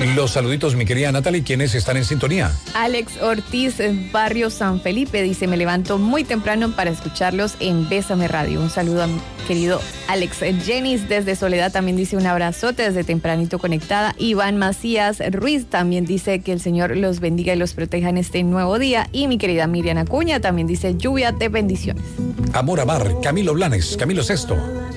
Los saluditos, mi querida Natalie, ¿quiénes están en sintonía? Alex Ortiz, Barrio San Felipe, dice, me levanto muy temprano para escucharlos en Bésame Radio. Un saludo a mi querido Alex. Jenis desde Soledad también dice un abrazote desde tempranito conectada. Iván Macías Ruiz también dice que el Señor los bendiga y los proteja en este nuevo día. Y mi querida Miriam Acuña también dice lluvia de bendiciones. Amor Amar, Camilo Blanes, Camilo Sesto.